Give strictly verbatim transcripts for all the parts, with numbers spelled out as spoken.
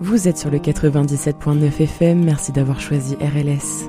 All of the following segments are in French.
Vous êtes sur le quatre-vingt-dix-sept virgule neuf F M, merci d'avoir choisi R L S.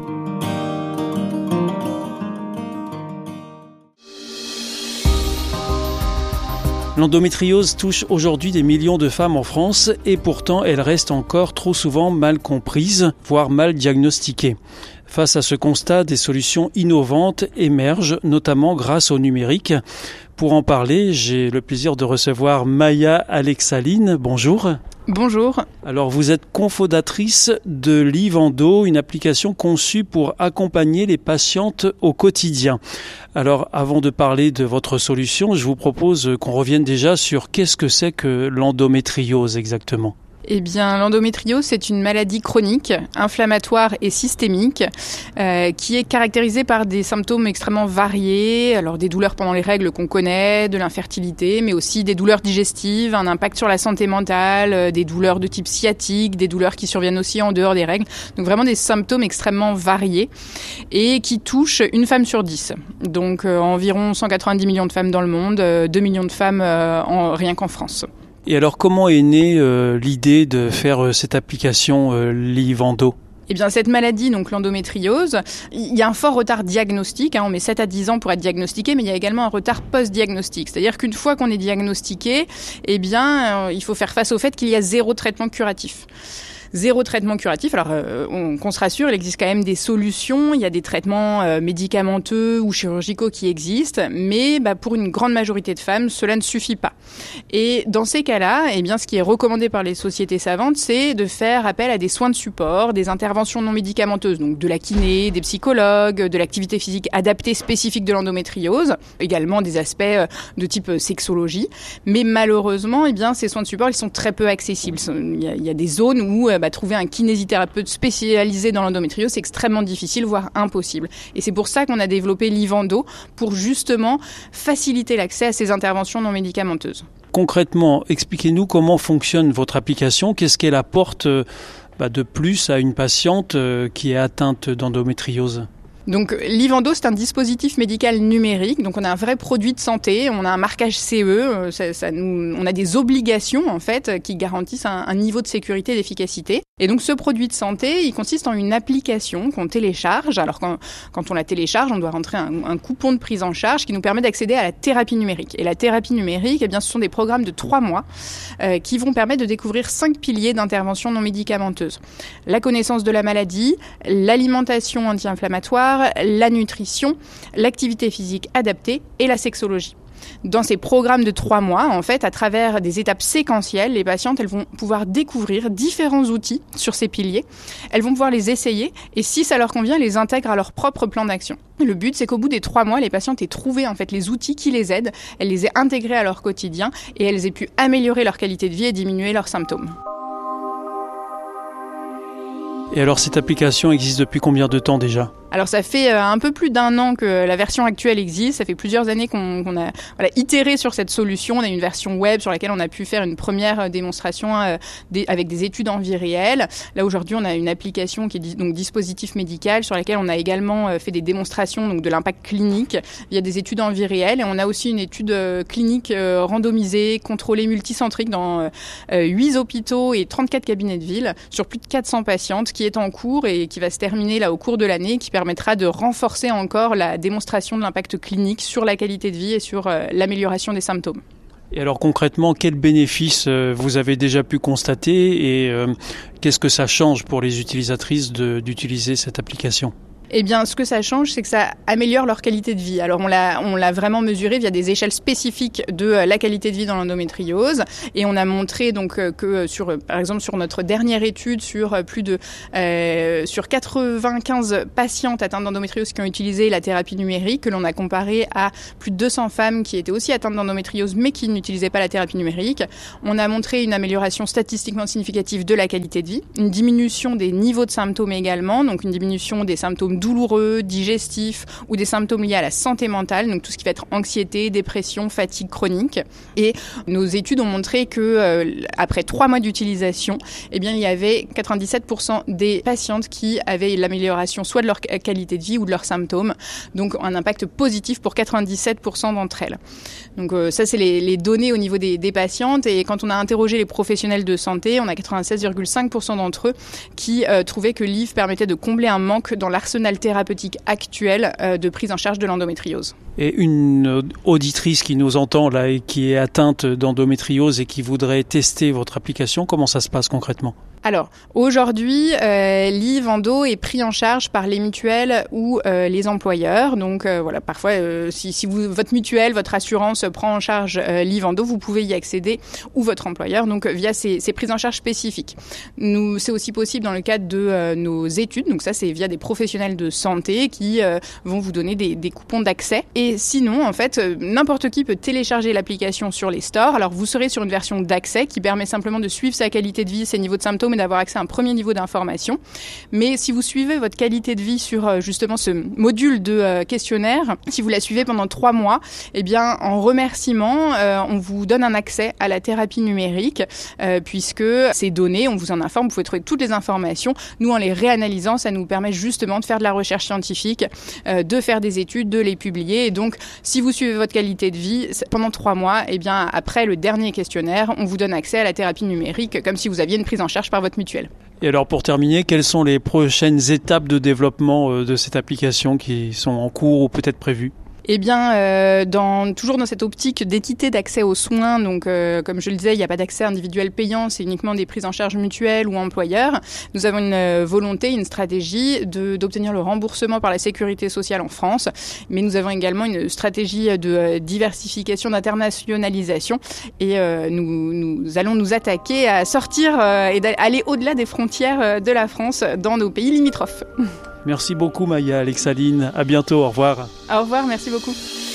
L'endométriose touche aujourd'hui des millions de femmes en France et pourtant elle reste encore trop souvent mal comprise, voire mal diagnostiquée. Face à ce constat, des solutions innovantes émergent, notamment grâce au numérique. Pour en parler, j'ai le plaisir de recevoir Maya Alexaline. Bonjour. Bonjour. Alors vous êtes cofondatrice de Livendo, une application conçue pour accompagner les patientes au quotidien. Alors avant de parler de votre solution, je vous propose qu'on revienne déjà sur qu'est-ce que c'est que l'endométriose exactement. Eh bien, l'endométriose, c'est une maladie chronique, inflammatoire et systémique, euh, qui est caractérisée par des symptômes extrêmement variés, alors des douleurs pendant les règles qu'on connaît, de l'infertilité, mais aussi des douleurs digestives, un impact sur la santé mentale, euh, des douleurs de type sciatique, des douleurs qui surviennent aussi en dehors des règles. Donc vraiment des symptômes extrêmement variés et qui touchent une femme sur dix. Donc euh, environ cent quatre-vingt-dix millions de femmes dans le monde, euh, deux millions de femmes euh, en, rien qu'en France. Et alors, comment est née euh, l'idée de faire euh, cette application euh, Livendo ? Eh bien, cette maladie, donc l'endométriose, il y a un fort retard diagnostique. Hein, on met sept à dix ans pour être diagnostiqué, mais il y a également un retard post-diagnostic. C'est-à-dire qu'une fois qu'on est diagnostiqué, eh bien, euh, il faut faire face au fait qu'il y a zéro traitement curatif. Zéro traitement curatif. Alors, euh, on, qu'on se rassure, il existe quand même des solutions. Il y a des traitements euh, médicamenteux ou chirurgicaux qui existent, mais bah, pour une grande majorité de femmes, cela ne suffit pas. Et dans ces cas-là, eh bien, ce qui est recommandé par les sociétés savantes, c'est de faire appel à des soins de support, des interventions non médicamenteuses, donc de la kiné, des psychologues, de l'activité physique adaptée spécifique de l'endométriose, également des aspects de type sexologie. Mais malheureusement, eh bien, ces soins de support, ils sont très peu accessibles. Il y a, il y a des zones où Bah, trouver un kinésithérapeute spécialisé dans l'endométriose, c'est extrêmement difficile, voire impossible. Et c'est pour ça qu'on a développé Livendo, pour justement faciliter l'accès à ces interventions non médicamenteuses. Concrètement, expliquez-nous comment fonctionne votre application, qu'est-ce qu'elle apporte bah, de plus à une patiente qui est atteinte d'endométriose ? Donc, Livendo, c'est un dispositif médical numérique. Donc, on a un vrai produit de santé. On a un marquage C E. Ça, ça nous, on a des obligations, en fait, qui garantissent un, un niveau de sécurité et d'efficacité. Et donc, ce produit de santé, il consiste en une application qu'on télécharge. Alors, quand, quand on la télécharge, on doit rentrer un, un coupon de prise en charge qui nous permet d'accéder à la thérapie numérique. Et la thérapie numérique, eh bien, ce sont des programmes de trois mois euh, qui vont permettre de découvrir cinq piliers d'intervention non médicamenteuse. La connaissance de la maladie, l'alimentation anti-inflammatoire, la nutrition, l'activité physique adaptée et la sexologie. Dans ces programmes de trois mois, en fait, à travers des étapes séquentielles, les patientes, elles vont pouvoir découvrir différents outils sur ces piliers. Elles vont pouvoir les essayer et si ça leur convient, les intègrent à leur propre plan d'action. Le but, c'est qu'au bout des trois mois, les patientes aient trouvé en fait les outils qui les aident, elles les aient intégrés à leur quotidien et elles aient pu améliorer leur qualité de vie et diminuer leurs symptômes. Et alors, cette application existe depuis combien de temps déjà ? Alors ça fait un peu plus d'un an que la version actuelle existe, ça fait plusieurs années qu'on, qu'on a voilà, itéré sur cette solution. On a une version web sur laquelle on a pu faire une première démonstration euh, des, avec des études en vie réelle. Là aujourd'hui on a une application qui est donc dispositif médical sur laquelle on a également euh, fait des démonstrations donc, de l'impact clinique via des études en vie réelle. Et on a aussi une étude euh, clinique euh, randomisée, contrôlée, multicentrique dans euh, huit hôpitaux et trente-quatre cabinets de ville sur plus de quatre cents patientes qui est en cours et qui va se terminer là au cours de l'année, qui permettra de renforcer encore la démonstration de l'impact clinique sur la qualité de vie et sur euh, l'amélioration des symptômes. Et alors concrètement, quels bénéfices euh, vous avez déjà pu constater et euh, qu'est-ce que ça change pour les utilisatrices de, d'utiliser cette application ? Eh bien, ce que ça change, c'est que ça améliore leur qualité de vie. Alors, on l'a, on l'a vraiment mesuré via des échelles spécifiques de la qualité de vie dans l'endométriose. Et on a montré donc que, sur, par exemple, sur notre dernière étude, sur plus de euh, sur quatre-vingt-quinze patientes atteintes d'endométriose qui ont utilisé la thérapie numérique, que l'on a comparé à plus de deux cents femmes qui étaient aussi atteintes d'endométriose mais qui n'utilisaient pas la thérapie numérique. On a montré une amélioration statistiquement significative de la qualité de vie, une diminution des niveaux de symptômes également, donc une diminution des symptômes douloureux, digestifs ou des symptômes liés à la santé mentale, donc tout ce qui va être anxiété, dépression, fatigue chronique. Et nos études ont montré que euh, après trois mois d'utilisation, eh bien, il y avait quatre-vingt-dix-sept pour cent des patientes qui avaient l'amélioration soit de leur qualité de vie ou de leurs symptômes, donc un impact positif pour quatre-vingt-dix-sept pour cent d'entre elles. Donc euh, ça, c'est les, les données au niveau des, des patientes. Et quand on a interrogé les professionnels de santé, on a quatre-vingt-seize virgule cinq pour cent d'entre eux qui euh, trouvaient que l'I V permettait de combler un manque dans l'arsenal thérapeutique actuel euh, de prise en charge de l'endométriose. Et une auditrice qui nous entend là et qui est atteinte d'endométriose et qui voudrait tester votre application, comment ça se passe concrètement ? Alors, aujourd'hui, euh, l'I V Endo est pris en charge par les mutuelles ou euh, les employeurs. Donc, euh, voilà, parfois, euh, si, si vous, votre mutuelle, votre assurance prend en charge euh, l'I V Endo, vous pouvez y accéder, ou votre employeur, donc via ces, ces prises en charge spécifiques. Nous, c'est aussi possible dans le cadre de euh, nos études. Donc ça, c'est via des professionnels de santé qui euh, vont vous donner des, des coupons d'accès. Et sinon, en fait, euh, n'importe qui peut télécharger l'application sur les stores. Alors, vous serez sur une version d'accès qui permet simplement de suivre sa qualité de vie, ses niveaux de symptômes et d'avoir accès à un premier niveau d'information. Mais si vous suivez votre qualité de vie sur justement ce module de euh, questionnaire, si vous la suivez pendant trois mois, eh bien, en remerciement, euh, on vous donne un accès à la thérapie numérique, euh, puisque ces données, on vous en informe, vous pouvez trouver toutes les informations. Nous, en les réanalysant, ça nous permet justement de faire de la recherche scientifique, euh, de faire des études, de les publier. Et donc, si vous suivez votre qualité de vie pendant trois mois, eh bien, après le dernier questionnaire, on vous donne accès à la thérapie numérique, comme si vous aviez une prise en charge par votre mutuelle. Et alors pour terminer, quelles sont les prochaines étapes de développement de cette application qui sont en cours ou peut-être prévues ? Eh bien, euh, dans, toujours dans cette optique d'équité d'accès aux soins, donc euh, comme je le disais, il n'y a pas d'accès individuel payant, c'est uniquement des prises en charge mutuelles ou employeurs. Nous avons une euh, volonté, une stratégie de, d'obtenir le remboursement par la sécurité sociale en France, mais nous avons également une stratégie de euh, diversification, d'internationalisation, et euh, nous, nous allons nous attaquer à sortir euh, et d'aller au-delà des frontières de la France dans nos pays limitrophes. Merci beaucoup Maya Alexaline, à bientôt, au revoir. Au revoir, merci beaucoup.